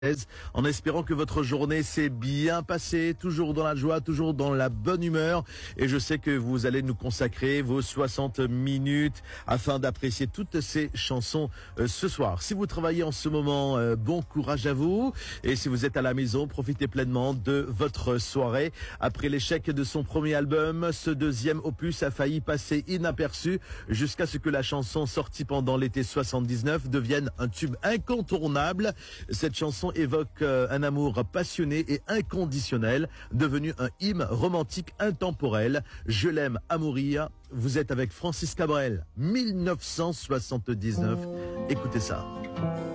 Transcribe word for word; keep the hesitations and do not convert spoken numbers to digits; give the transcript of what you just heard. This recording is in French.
En espérant que votre journée s'est bien passée, toujours dans la joie, toujours dans la bonne humeur. Et je sais que vous allez nous consacrer vos soixante minutes afin d'apprécier toutes ces chansons euh, ce soir. Si vous travaillez en ce moment, euh, bon courage à vous. Et si vous êtes à la maison, profitez pleinement de votre soirée. Après l'échec de son premier album, ce deuxième opus a failli passer inaperçu jusqu'à ce que la chanson sortie pendant l'été soixante-dix-neuf devienne un tube incontournable. Cette chanson évoque euh, un amour passionné et inconditionnel, devenu un hymne romantique intemporel. Je l'aime à mourir. Vous êtes avec Francis Cabrel, mille neuf cent soixante-dix-neuf. Écoutez ça.